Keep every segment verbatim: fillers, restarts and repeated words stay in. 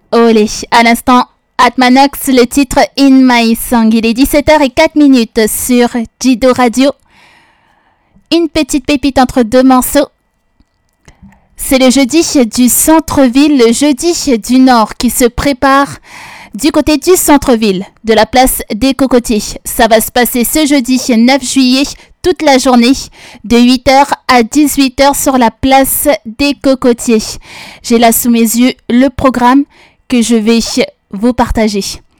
Olé, à l'instant, Atmanox, le titre In My Song. Il est dix-sept heures zéro quatre minutes sur Jido Radio. Une petite pépite entre deux morceaux. C'est le jeudi du centre-ville, le jeudi du Nord qui se prépare du côté du centre-ville, de la place des Cocotiers. Ça va se passer ce jeudi neuf juillet, toute la journée, de huit heures à dix-huit heures sur la place des Cocotiers. J'ai là sous mes yeux le programme que je vais vous partager.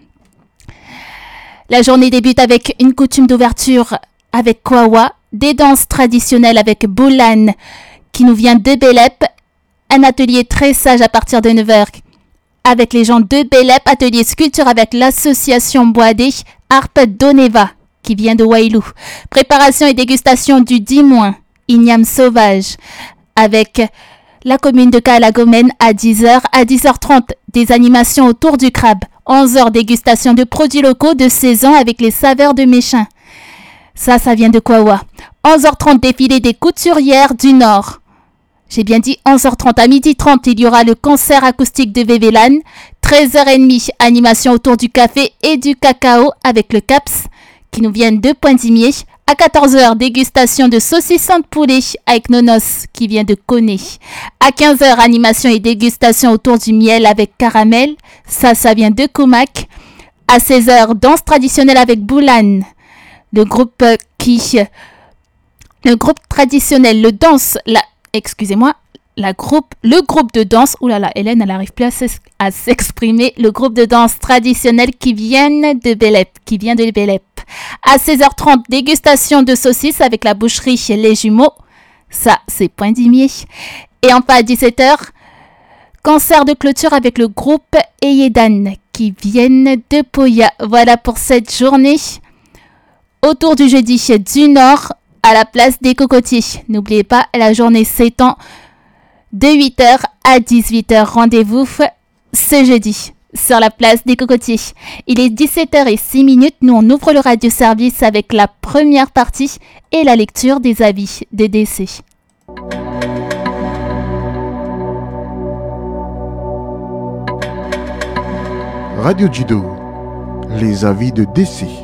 La journée débute avec une coutume d'ouverture avec Kwawa, des danses traditionnelles avec Boulan qui nous vient de Belep, un atelier très sage à partir de neuf heures avec les gens de Belep, atelier sculpture avec l'association Boadé, Harpe Doneva qui vient de Wailou, préparation et dégustation du Dimouin, Igname sauvage avec la commune de Calagomène à dix heures, à dix heures trente, des animations autour du crabe, onze heures dégustation de produits locaux de saison avec les saveurs de Méchin. Ça, ça vient de Kwawa. onze heures trente, défilé des couturières du Nord. J'ai bien dit onze heures trente. À midi trente, il y aura le concert acoustique de Vévélan. treize heures trente, animation autour du café et du cacao avec le CAPS qui nous viennent de Pointimier. À quatorze heures, dégustation de saucisson de poulet avec Nonos qui vient de Koné. À quinze heures, animation et dégustation autour du miel avec caramel. Ça, ça vient de Comac. À seize heures, danse traditionnelle avec Boulan. Le groupe qui... Le groupe traditionnel, le danse... La, excusez-moi. La groupe, le groupe de danse... Ouh là là, Hélène, elle n'arrive plus à, s'es, à s'exprimer. Le groupe de danse traditionnel qui vient de Belep. Qui vient de Belep. À seize heures trente, dégustation de saucisses avec la boucherie Les Jumeaux. Ça, c'est Pointimier. Et enfin, à dix-sept heures, concert de clôture avec le groupe Eyedan qui viennent de Poya. Voilà pour cette journée. Autour du jeudi du Nord, à la place des Cocotiers. N'oubliez pas, la journée s'étend de huit heures à dix-huit heures. Rendez-vous ce jeudi sur la place des Cocotiers. Il est dix-sept heures zéro six minutes. Nous, on ouvre le radio-service avec la première partie et la lecture des avis des décès. Radio Jido, les avis de décès.